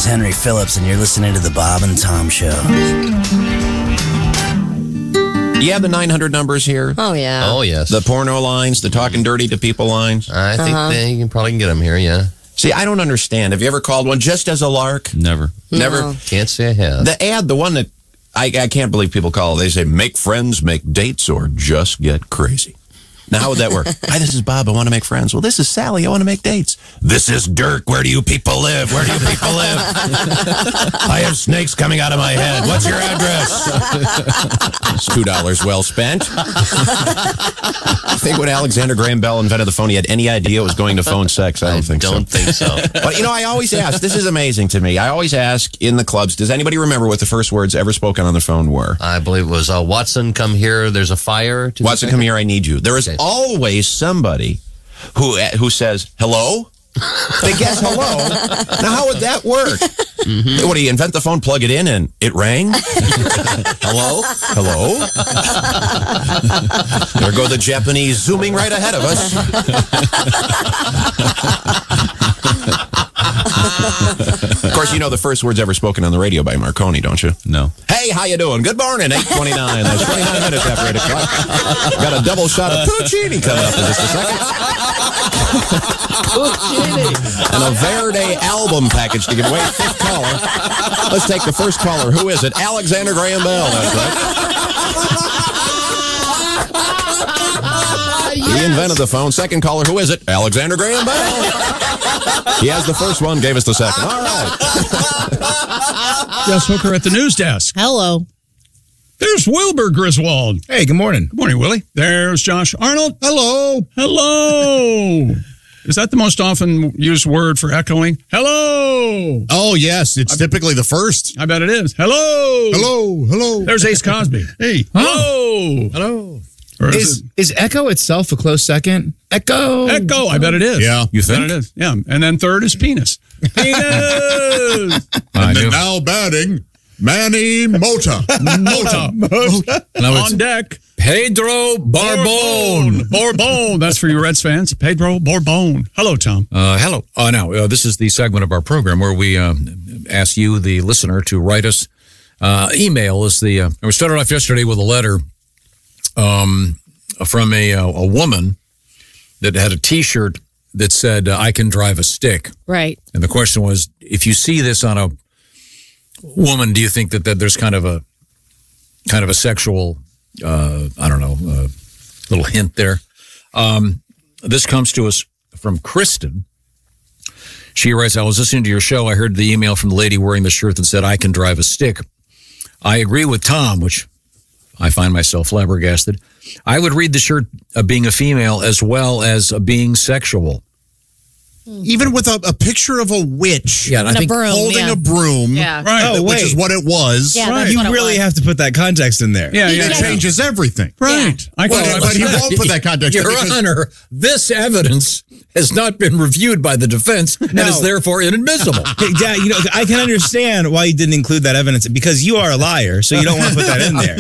is Henry Phillips, and you're listening to The Bob and Tom Show. You have the 900 numbers here? Oh, yeah. Oh, yes. The porno lines, the talking dirty to people lines? I think you can probably get them here, yeah. See, I don't understand. Have you ever called one just as a lark? Never. Never? Can't say I have. The ad, the one that I can't believe people call, they say, make friends, make dates, or just get crazy. Now, how would that work? Hi, this is Bob. I want to make friends. Well, this is Sally. I want to make dates. This is Dirk. Where do you people live? Where do you people live? I have snakes coming out of my head. What's your address? It's $2 well spent. I think when Alexander Graham Bell invented the phone, he had any idea it was going to phone sex? I don't think so. But, I always ask, this is amazing to me. I always ask in the clubs, does anybody remember what the first words ever spoken on the phone were? I believe it was, Watson, come here. There's a fire. Watson, come here. I need you. There is always somebody who says, hello? They guess hello. Now, how would that work? Mm-hmm. What, do you invent the phone, plug it in, and it rang? Hello? Hello? There go the Japanese zooming right ahead of us. Of course, you know the first words ever spoken on the radio by Marconi, don't you? No. Hey, how you doing? Good morning, 8:29. That's 29 minutes after 8 o'clock. Got a double shot of Puccini coming up in just a second. Puccini. And a Verde album package to give away. Fifth caller. Let's take the first caller. Who is it? Alexander Graham Bell. That's right. He invented the phone. Second caller. Who is it? Alexander Graham Bell. He has the first one, gave us the second. All right. Jess Hooker at the news desk. Hello. There's Wilbur Griswold. Hey, good morning. Good morning, Willie. There's Josh Arnold. Hello. Hello. Is that the most often used word for echoing? Hello. Oh, yes. It's typically the first. I bet it is. Hello. Hello. Hello. There's Ace Cosby. Hey. Hello. Hello. Is echo itself a close second? Echo. Echo. I bet it is. Yeah. You think? I bet it is. Yeah. And then third is penis. Penis. And then now batting, Manny Mota. On deck. Pedro Bourbon. Bourbon. That's for you Reds fans. Pedro Bourbon. Hello, Tom. Hello. Now, this is the segment of our program where we ask you, the listener, to write us. Email is the. We started off yesterday with a letter from a woman that had a T-shirt that said, I can drive a stick. Right. And the question was, if you see this on a woman, do you think that there's kind of a sexual, little hint there? This comes to us from Kristen. She writes, I was listening to your show. I heard the email from the lady wearing the shirt that said, I can drive a stick. I agree with Tom, which I find myself flabbergasted. I would read the shirt being a female as well as being sexual. Even with a picture of a witch I think holding a broom, Right. which is what it was. Yeah, Right. that's what You really have to put that context in there. Yeah, It changes everything. Right. Yeah. But he won't put that context in Your because Honor, this evidence has not been reviewed by the defense and is therefore inadmissible. Yeah, I can understand why you didn't include that evidence because you are a liar, so you don't want to put that in there.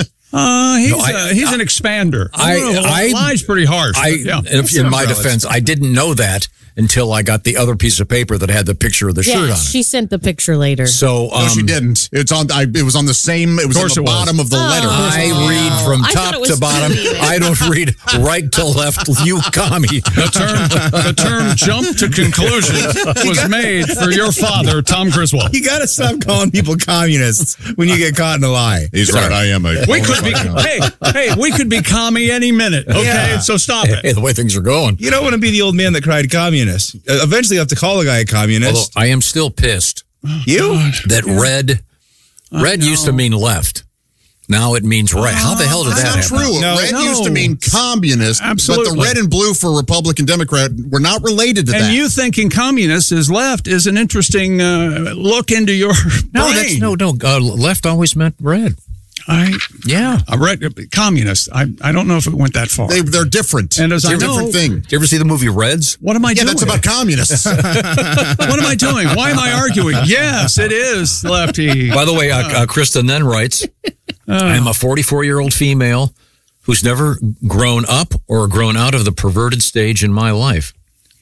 He's an expander. Lie's pretty harsh. In my defense, I didn't know that until I got the other piece of paper that had the picture of the shirt on it. She sent the picture later. So no, she didn't. It was on the same. It was on the bottom of the letter. I read from top to bottom. I don't read right to left. You commie. The term "jump to conclusions" was made for your father, Tom Griswold. You got to stop calling people communists when you get caught in a lie. He's right. I am a. We could be. Hey, we could be commie any minute. Okay, Yeah. so stop it. Hey, the way things are going. You don't want to be the old man that cried communist. Eventually, you have to call a guy a communist. Although I am still pissed. You? That red used to mean left. Now it means right. How the hell did that That's not happen? true. Red used to mean communist, Absolutely. but the red and blue for Republican, Democrat were not related to that. And you thinking communist is left is an interesting look into your brain. No. Left always meant red. I read communist. I don't know if it went that far. They're different. And as They're I know, different thing. Did you ever see the movie Reds? What am I doing? Yeah, that's about communists. What am I doing? Why am I arguing? Yes, it is lefty. By the way, Kristen then writes, I'm a 44-year-old female who's never grown up or grown out of the perverted stage in my life.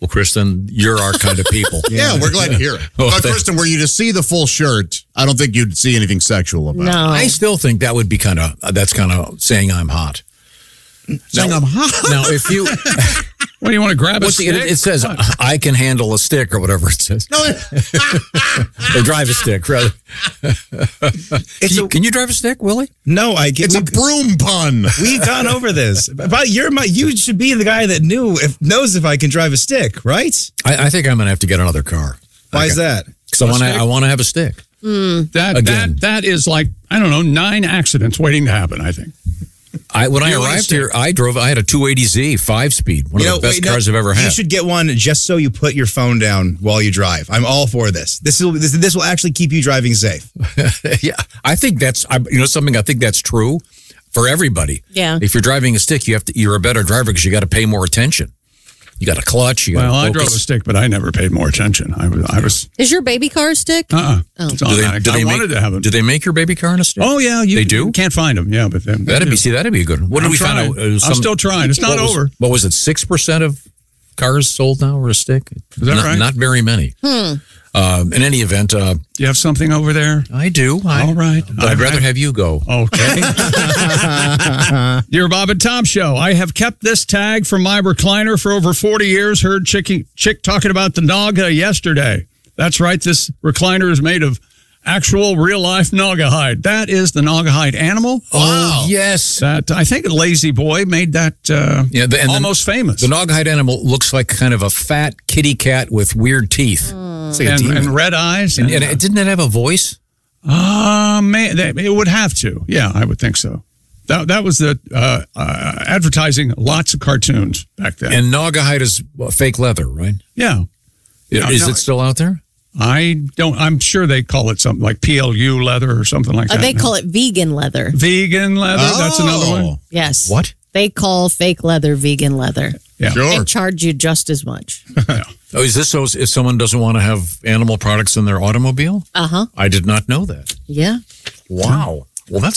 Well, Kristen, you're our kind of people. Yeah, we're glad to hear it. Oh, But Kristen, were you to see the full shirt, I don't think you'd see anything sexual about it. No. I still think that would be that's kind of saying I'm hot. Saying I'm hot. Now, if you, What do you want to grab a stick? it says, I can handle a stick or whatever it says. No, Or drive a stick, rather. Can you drive a stick, Willie? No, it's a broom pun. We've gone over this. But you should be the guy that knows if I can drive a stick, right? I think I'm going to have to get another car. Why is that? Because I want to have a stick. That is like, I don't know, 9 accidents waiting to happen, I think. When I arrived here, I had a 280Z 5-speed, one of the best cars I've ever had. You should get one just so you put your phone down while you drive. I'm all for this. This will actually keep you driving safe. Yeah, I think something. I think that's true for everybody. Yeah. If you're driving a stick, you're a better driver because you got to pay more attention. You got a clutch. I drove a stick, but I never paid more attention. I was. Is your baby car a stick? Oh. I wanted to have them. Do they make your baby car in a stick? Oh yeah, they do. You can't find them. Yeah, but that'd be a good one. What did we find out? I'm still trying. It's not over. What was it? 6% of cars sold now are a stick. Is that right? Not very many. In any event, you have something over there? I do. All right. But I'd rather have you go. Okay. Dear Bob and Tom Show, I have kept this tag from my recliner for over 40 years. Heard chick talking about the Naga yesterday. That's right. This recliner is made of actual real-life Naga hide. That is the Naga hide animal. Oh, yes. That I think Lazy Boy made that almost famous. The Naga hide animal looks like kind of a fat kitty cat with weird teeth. And red eyes. And didn't it have a voice? It would have to. Yeah, I would think so. That was the advertising lots of cartoons back then. And Naga hide is fake leather, right? Yeah. Is it still out there? I'm sure they call it something like PLU leather or something like that. They call it vegan leather. Vegan leather? That's another one? Yes. What? They call fake leather vegan leather. Yeah. Sure. And charge you just as much. Yeah. Oh, is this so if someone doesn't want to have animal products in their automobile? Uh-huh. I did not know that. Yeah. Wow. Well, that's